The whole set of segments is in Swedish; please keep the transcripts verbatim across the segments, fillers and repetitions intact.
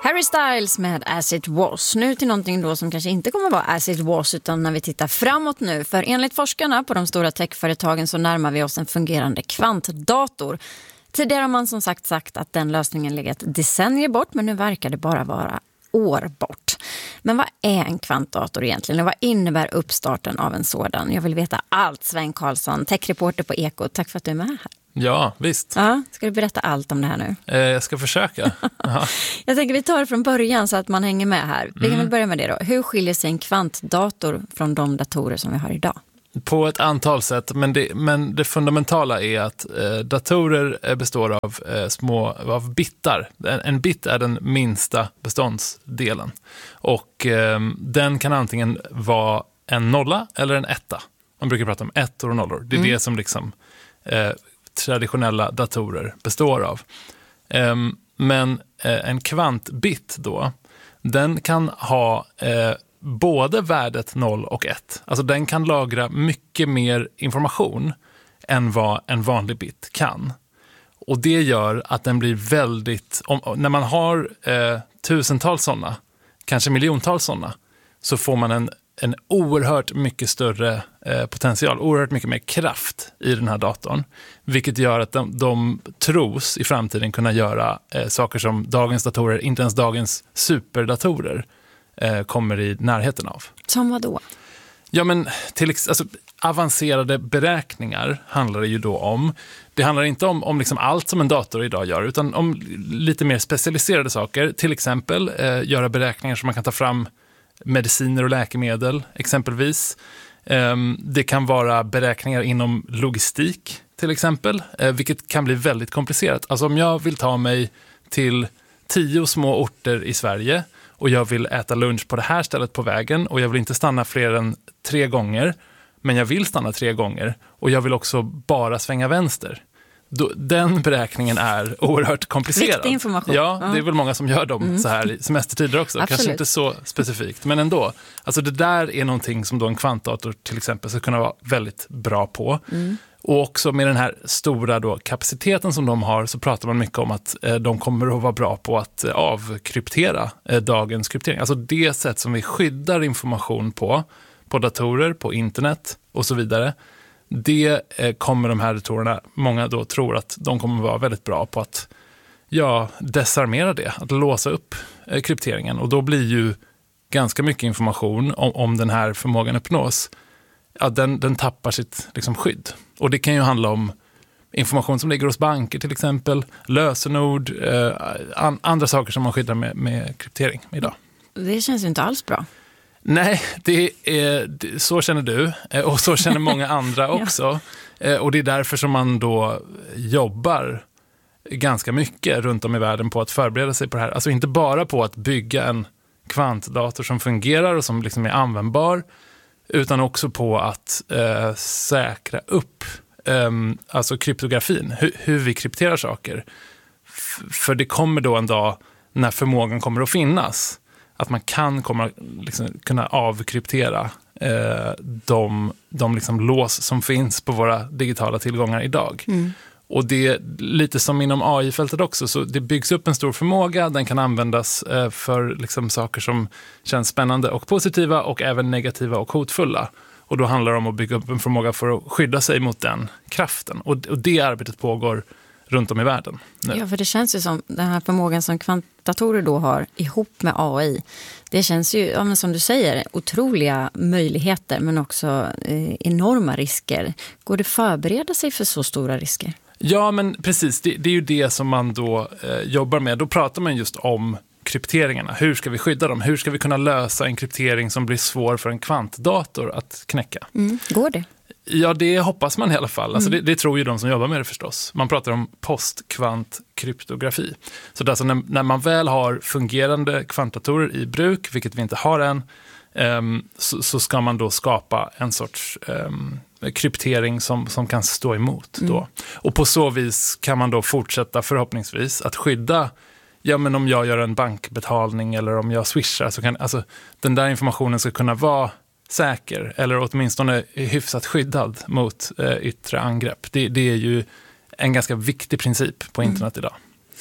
Harry Styles med As It Was. Nu till någonting då som kanske inte kommer vara As It Was, utan när vi tittar framåt nu. För enligt forskarna på de stora techföretagen så närmar vi oss en fungerande kvantdator. Tidigare har man som sagt sagt att den lösningen legat decennier bort, men nu verkar det bara vara år bort. Men vad är en kvantdator egentligen och vad innebär uppstarten av en sådan? Jag vill veta allt. Sven Karlsson, techreporter på Eko. Tack för att du är med här. Ja, visst. Ja, ska du berätta allt om det här nu? Eh, jag ska försöka. Jag tänker vi tar det från början så att man hänger med här. Vi kan mm. väl börja med det då. Hur skiljer sig en kvantdator från de datorer som vi har idag? På ett antal sätt, men det, men det fundamentala är att eh, datorer består av eh, små av bitar. En, en bit är den minsta beståndsdelen. Och eh, den kan antingen vara en nolla eller en etta. Man brukar prata om ettor och nollor. Det är mm. det som liksom eh, traditionella datorer består av. Eh, men eh, en kvantbit då, den kan ha eh, både värdet noll och ett. Alltså den kan lagra mycket mer information än vad en vanlig bit kan. Och det gör att den blir väldigt... Om, när man har eh, tusentals sådana, kanske miljontals sådana, så får man en, en oerhört mycket större eh, potential, oerhört mycket mer kraft i den här datorn. Vilket gör att de, de tros i framtiden kunna göra eh, saker som dagens datorer, inte ens dagens superdatorer, kommer i närheten av. Som vad då? Ja, men till alltså, avancerade beräkningar handlar det ju då om. Det handlar inte om, om liksom allt som en dator idag gör, utan om lite mer specialiserade saker. Till exempel eh, göra beräkningar som man kan ta fram mediciner och läkemedel exempelvis. Eh, det kan vara beräkningar inom logistik till exempel, eh, vilket kan bli väldigt komplicerat. Alltså om jag vill ta mig till tio små orter i Sverige och jag vill äta lunch på det här stället på vägen och jag vill inte stanna fler än tre gånger, men jag vill stanna tre gånger och jag vill också bara svänga vänster. Då, den beräkningen är oerhört komplicerad. Viktig information. Ja, det är väl många som gör dem mm. så här i semestertider också. Absolut. Kanske inte så specifikt, men ändå. Alltså det där är någonting som då en kvantdator till exempel ska kunna vara väldigt bra på. Mm. Och också med den här stora då kapaciteten som de har så pratar man mycket om att eh, de kommer att vara bra på att eh, avkryptera eh, dagens kryptering. Alltså det sätt som vi skyddar information på, på datorer, på internet och så vidare. Det eh, kommer de här datorerna, många då tror att de kommer att vara väldigt bra på att ja, desarmera det, att låsa upp eh, krypteringen. Och då blir ju ganska mycket information om, om den här förmågan uppnås. Ja, den, den tappar sitt liksom, skydd. Och det kan ju handla om information som ligger hos banker till exempel, lösenord, eh, an, andra saker som man skyddar med, med kryptering idag. Det känns ju inte alls bra. Nej, det är, det, så känner du och så känner många andra också. Ja. Och det är därför som man då jobbar ganska mycket runt om i världen på att förbereda sig på det här. Alltså inte bara på att bygga en kvantdator som fungerar och som liksom är användbar, utan också på att eh, säkra upp eh, alltså kryptografin, hu- hur vi krypterar saker. F- för det kommer då en dag när förmågan kommer att finnas, att man kan komma, liksom, kunna avkryptera eh, de, de liksom lås som finns på våra digitala tillgångar idag. Mm. Och det är lite som inom A I-fältet också, så det byggs upp en stor förmåga, den kan användas eh, för liksom, saker som känns spännande och positiva och även negativa och hotfulla. Och då handlar det om att bygga upp en förmåga för att skydda sig mot den kraften. Och, och det arbetet pågår runt om i världen nu. Ja, för det känns ju som den här förmågan som kvantdatorer då har ihop med A I. Det känns ju, ja, men som du säger, otroliga möjligheter men också eh, enorma risker. Går det förbereda sig för så stora risker? Ja, men precis. Det, det är ju det som man då eh, jobbar med. Då pratar man just om krypteringarna. Hur ska vi skydda dem? Hur ska vi kunna lösa en kryptering som blir svår för en kvantdator att knäcka? Mm. Går det? Ja, det hoppas man i alla fall. Alltså mm. det, det tror ju de som jobbar med det förstås. Man pratar om postkvantkryptografi. Så det är alltså när, när man väl har fungerande kvantdatorer i bruk, vilket vi inte har än, um, så, så ska man då skapa en sorts um, kryptering som, som kan stå emot. Mm. Då. Och på så vis kan man då fortsätta förhoppningsvis att skydda, ja men om jag gör en bankbetalning eller om jag swishar, så kan alltså, den där informationen ska kunna vara säker eller åtminstone hyfsat skyddad mot eh, yttre angrepp. Det, det är ju en ganska viktig princip på internet mm. idag.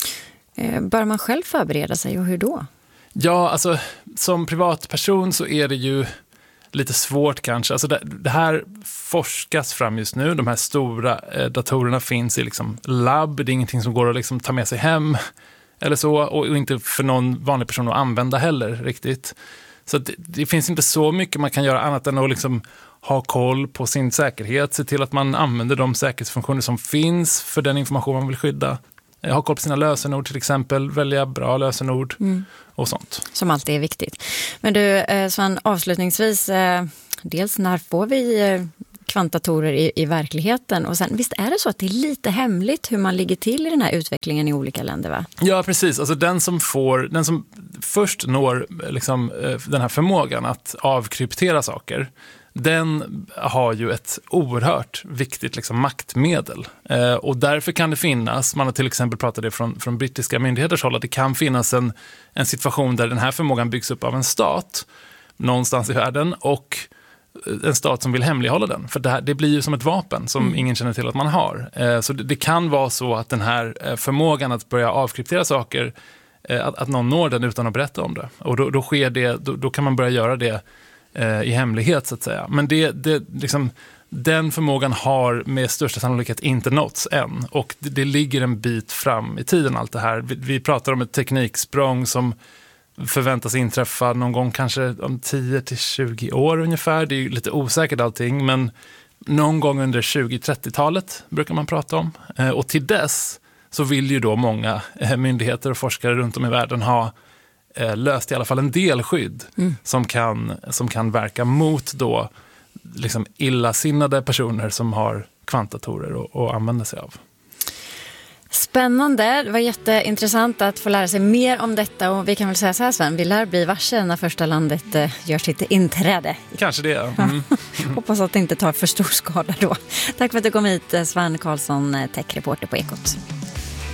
Bör man själv förbereda sig och hur då? Ja, alltså som privatperson så är det ju lite svårt kanske. Alltså det, det här forskas fram just nu. De här stora eh, datorerna finns i liksom labb. Det är ingenting som går att liksom ta med sig hem eller så. Och inte för någon vanlig person att använda heller riktigt. Så det, det finns inte så mycket man kan göra annat än att liksom ha koll på sin säkerhet. Se till att man använder de säkerhetsfunktioner som finns för den information man vill skydda. Ha koll på sina lösenord till exempel, välja bra lösenord mm. och sånt. Som alltid är viktigt. Men du Svan, avslutningsvis, dels när får vi kvantdatorer i, i verkligheten? Och sen, visst är det så att det är lite hemligt hur man ligger till i den här utvecklingen i olika länder, va? Ja, precis. Alltså den som får, den som först når liksom, den här förmågan att avkryptera saker, den har ju ett oerhört viktigt liksom, maktmedel. Eh, och därför kan det finnas, man har till exempel pratat det från, från brittiska myndigheters håll, att det kan finnas en, en situation där den här förmågan byggs upp av en stat någonstans i världen och en stat som vill hemlighålla den. För det, här, det blir ju som ett vapen som mm. ingen känner till att man har. Eh, så det, det kan vara så att den här förmågan att börja avkryptera saker, eh, att, att någon når den utan att berätta om det. Och då, då sker det, då, då kan man börja göra det i hemlighet så att säga. Men det, det, liksom, den förmågan har med största sannolikhet inte nåtts än. Och det, det ligger en bit fram i tiden allt det här. Vi, vi pratar om ett tekniksprång som förväntas inträffa någon gång kanske om tio till tjugo år ungefär. Det är ju lite osäkert allting, men någon gång under tjugo-trettiotalet brukar man prata om. Och till dess så vill ju då många myndigheter och forskare runt om i världen ha löst i alla fall en del skydd mm. som, kan, som kan verka mot då liksom illasinnade personer som har kvantdatorer att använda sig av. Spännande, det var jätteintressant att få lära sig mer om detta och vi kan väl säga så här Sven, vi lär bli varse när första landet gör sitt inträde. Kanske det, mm. Hoppas att det inte tar för stor skada då. Tack för att du kom hit, Sven Karlsson, tech-reporter på Ekot.